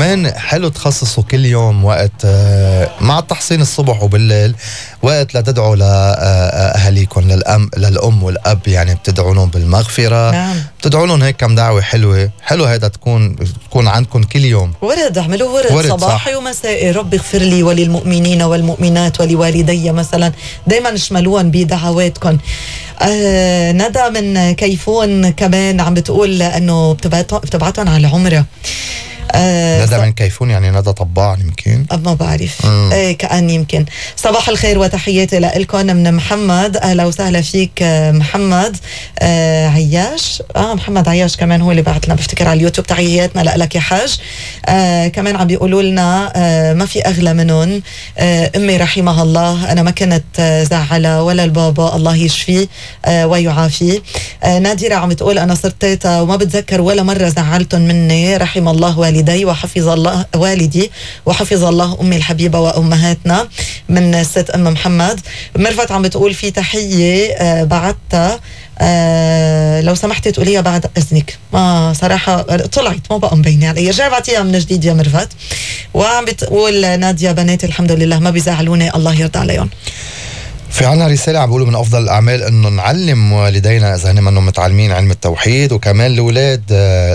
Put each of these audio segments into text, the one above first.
كمان حلو تخصصوا كل يوم وقت مع التحصين الصبح وبالليل وقت لتدعوا لأهاليكم، للأم والأب، يعني بتدعوا لهم بالمغفرة. نعم. بتدعوا لهم هيك كم دعوة حلوة هيدا تكون عندكم كل يوم. ورد، اعملوا ورد صباحي ومسائي. رب اغفر لي وللمؤمنين والمؤمنات ولوالدي مثلا، دايما اشملوهم بدعواتكم. ندى من كيفون كمان عم بتقول انه بتبعتهم على العمرة. ندى من كيفون يعني ندى طباع يمكن، ما بعرف. كأن يمكن. صباح الخير وتحياتي لكم من محمد. اهلا وسهلا فيك محمد عياش. محمد عياش كمان هو اللي بعت لنا بفتكر على اليوتيوب. تحياتنا لك يا حاج. كمان عم بيقولوا لنا ما في اغلى منهم. امي رحمها الله انا ما كنت زعلها ولا البابا، الله يشفيه ويعافيه. نادرة عم تقول انا صرت تيتا وما بتذكر ولا مرة زعلتهم مني، رحم الله والدي وحفظ الله والدي وحفظ الله أمي الحبيبة وأمهاتنا. من الست أم محمد. مرفت عم بتقول في تحية بعتها لو سمحتي تقوليها بعد إذنك. ما صراحة طلعت ما بقى مبينة علي، رجع بعتيها من جديد يا مرفت. وعم بتقول نادية بناتي الحمد لله ما بيزعلوني، الله يرضى عليهم. في عنا رسالة عم بيقولوا من أفضل الأعمال إنه نعلم والدينا إذا هن منهم متعلمين علم التوحيد، وكمان الأولاد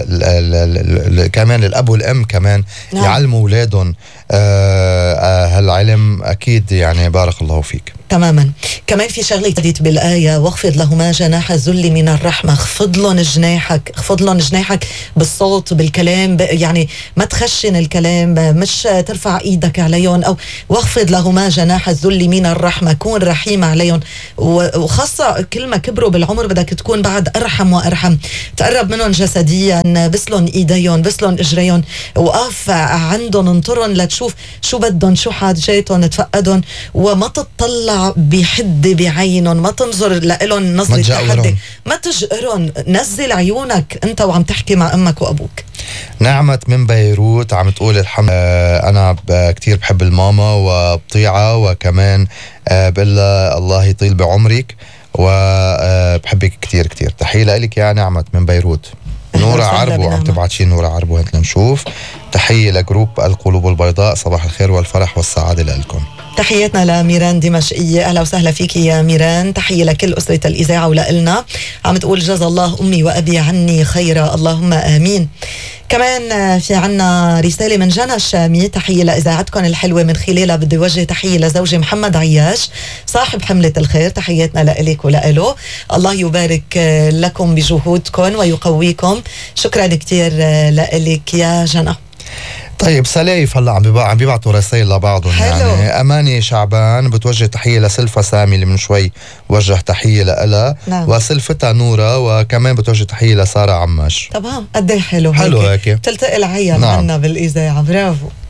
كمان الأب والأم كمان نعم. يعلموا أولادهم هالعلم. أكيد يعني بارك الله فيك. تماما. كمان في شغله جديد بالايه واخفض لهما جناح الذل من الرحمه. اخفض لهم جناحك، اخفض لهم جناحك بالصوت بالكلام، يعني ما تخشن الكلام، مش ترفع ايدك عليهم. او واخفض لهما جناح الذل من الرحمه، كون رحيم عليهم. وخاصه كل ما كبروا بالعمر بدك تكون بعد ارحم وارحم. تقرب منهم جسديا، بسلن ايديهم، بسلن اجريهم، وقف عندهم، انطرهم لتشوف شو بدهم، شو حاجاتهم، تفقدهم، وما تطلع بحد بعينهم، ما تنظر لهم نظرة تحدي، ما تجقرهم. نزل عيونك انت وعم تحكي مع امك وابوك. نعمة من بيروت عم تقول الحمد انا كتير بحب الماما وبطيعها، وكمان بقول الله يطيل بعمرك وبحبك كتير كتير. تحية لك يا نعمة من بيروت. نورة عربو عم تبعت شي. نورة عربو هات لنشوف. تحية لجروب القلوب البيضاء. صباح الخير والفرح والسعادة لكم. تحياتنا لميران دمشقية. أهلا وسهلا فيك يا ميران. تحية لكل أسرة الإذاعة ولنا. عم تقول جزا الله أمي وأبي عني خيرا، اللهم آمين. كمان في عنا رسالة من جنى الشامي. تحية لإذاعتكم الحلوة، من خلالها بدي وجه تحية لزوجي محمد عياش صاحب حملة الخير. تحياتنا لإلك ولإله، الله يبارك لكم بجهودكم ويقويكم. شكرا كتير لإلك يا جنى. طيب سلايف هلا عم بيبعتوا رسائل لبعضهم. يعني اماني شعبان بتوجه تحيه لسلفا سامي اللي من شوي وجه تحيه لها. نعم. وسلفتها نوره، وكمان بتوجه تحيه لساره عماش. طبعا قد ايه حلو هيك تلتقي العيا. نعم. معنا بالاذاعه. برافو.